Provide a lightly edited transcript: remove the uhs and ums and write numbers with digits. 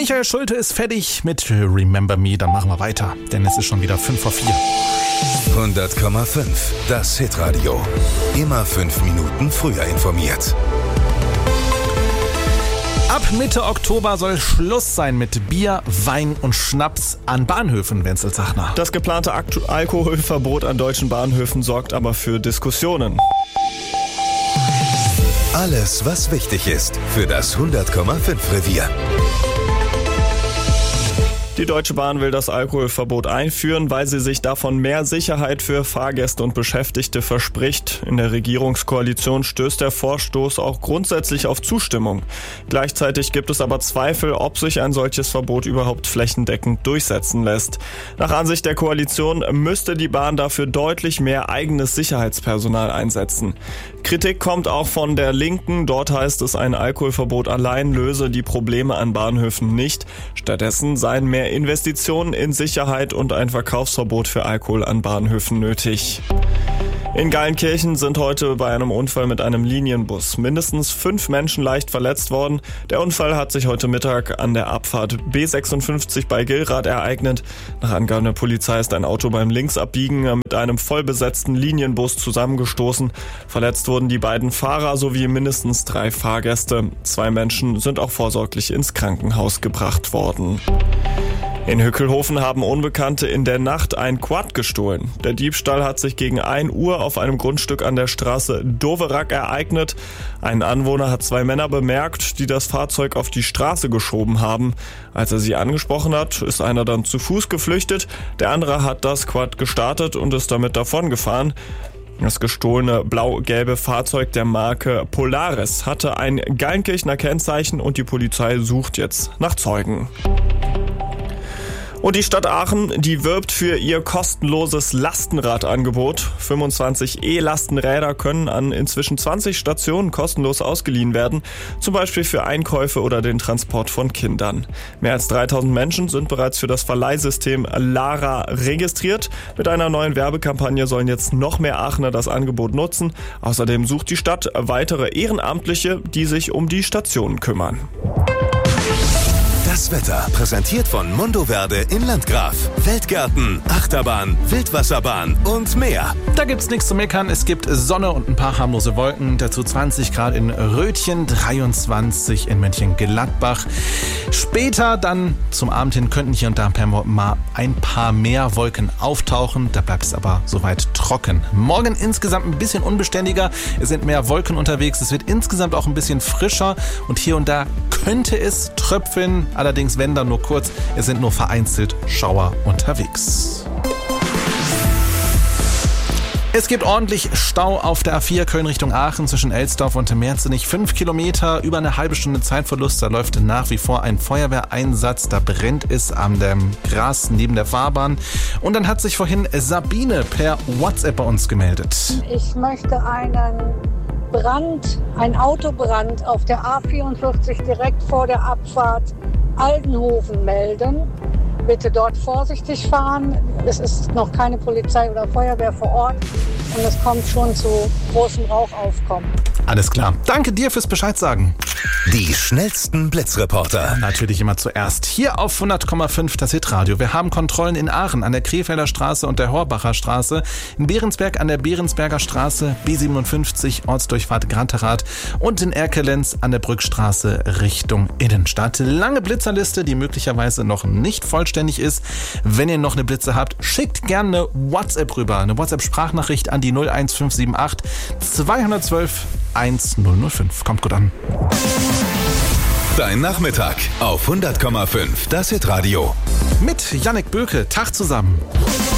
Michael Schulte ist fertig mit Remember Me. Dann machen wir weiter, denn es ist schon wieder 5:04. 100,5. Das Hitradio. Immer 5 Minuten früher informiert. Ab Mitte Oktober soll Schluss sein mit Bier, Wein und Schnaps an Bahnhöfen, Wenzel Zachner. Das geplante Alkoholverbot an deutschen Bahnhöfen sorgt aber für Diskussionen. Alles, was wichtig ist für das 100,5 Revier. Die Deutsche Bahn will das Alkoholverbot einführen, weil sie sich davon mehr Sicherheit für Fahrgäste und Beschäftigte verspricht. In der Regierungskoalition stößt der Vorstoß auch grundsätzlich auf Zustimmung. Gleichzeitig gibt es aber Zweifel, ob sich ein solches Verbot überhaupt flächendeckend durchsetzen lässt. Nach Ansicht der Koalition müsste die Bahn dafür deutlich mehr eigenes Sicherheitspersonal einsetzen. Kritik kommt auch von der Linken. Dort heißt es, ein Alkoholverbot allein löse die Probleme an Bahnhöfen nicht. Stattdessen seien mehr Investitionen in Sicherheit und ein Verkaufsverbot für Alkohol an Bahnhöfen nötig. In Geilenkirchen sind heute bei einem Unfall mit einem Linienbus mindestens 5 Menschen leicht verletzt worden. Der Unfall hat sich heute Mittag an der Abfahrt B56 bei Gillrath ereignet. Nach Angaben der Polizei ist ein Auto beim Linksabbiegen mit einem vollbesetzten Linienbus zusammengestoßen. Verletzt wurden die beiden Fahrer sowie mindestens 3 Fahrgäste. 2 Menschen sind auch vorsorglich ins Krankenhaus gebracht worden. In Hückelhofen haben Unbekannte in der Nacht ein Quad gestohlen. Der Diebstahl hat sich gegen 1 Uhr auf einem Grundstück an der Straße Doverack ereignet. Ein Anwohner hat 2 Männer bemerkt, die das Fahrzeug auf die Straße geschoben haben. Als er sie angesprochen hat, ist einer dann zu Fuß geflüchtet. Der andere hat das Quad gestartet und ist damit davongefahren. Das gestohlene blau-gelbe Fahrzeug der Marke Polaris hatte ein Geilenkirchener Kennzeichen und die Polizei sucht jetzt nach Zeugen. Und die Stadt Aachen, die wirbt für ihr kostenloses Lastenradangebot. 25 E-Lastenräder können an inzwischen 20 Stationen kostenlos ausgeliehen werden, zum Beispiel für Einkäufe oder den Transport von Kindern. Mehr als 3000 Menschen sind bereits für das Verleihsystem Lara registriert. Mit einer neuen Werbekampagne sollen jetzt noch mehr Aachener das Angebot nutzen. Außerdem sucht die Stadt weitere Ehrenamtliche, die sich um die Stationen kümmern. Das Wetter präsentiert von Mundo Verde in Landgraf. Feldgärten, Achterbahn, Wildwasserbahn und mehr. Da gibt's nichts zu meckern. Es gibt Sonne und ein paar harmlose Wolken. Dazu 20 Grad in Rötchen, 23 in Mönchengladbach. Später dann zum Abend hin könnten hier und da mal ein paar mehr Wolken auftauchen. Da bleibt es aber soweit trocken. Morgen insgesamt ein bisschen unbeständiger. Es sind mehr Wolken unterwegs. Es wird insgesamt auch ein bisschen frischer. Und hier und da könnte es tröpfeln. Allerdings, wenn dann nur kurz, es sind nur vereinzelt Schauer unterwegs. Es gibt ordentlich Stau auf der A4 Köln Richtung Aachen zwischen Elsdorf und Merzenich. 5 Kilometer, über eine halbe Stunde Zeitverlust. Da läuft nach wie vor ein Feuerwehreinsatz. Da brennt es am dem Gras neben der Fahrbahn. Und dann hat sich vorhin Sabine per WhatsApp bei uns gemeldet. Ich möchte ein Autobrand auf der A44 direkt vor der Abfahrt Aldenhoven melden. Bitte dort vorsichtig fahren. Es ist noch keine Polizei oder Feuerwehr vor Ort und es kommt schon zu großem Rauchaufkommen. Alles klar. Danke dir fürs Bescheid sagen. Die schnellsten Blitzreporter. Natürlich immer zuerst. Hier auf 100,5 das Hitradio. Wir haben Kontrollen in Aachen an der Krefelder Straße und der Horbacher Straße, in Behrensberg an der Behrensberger Straße, B57 Ortsdurchfahrt Granterath und in Erkelenz an der Brückstraße Richtung Innenstadt. Lange Blitzerliste, die möglicherweise noch nicht vollständig ist. Wenn ihr noch eine Blitze habt, schickt gerne eine WhatsApp rüber. Eine WhatsApp-Sprachnachricht an die 01578 212 1005. Kommt gut an. Dein Nachmittag auf 100,5. Das Hitradio. Mit Jannik Böke. Tag zusammen.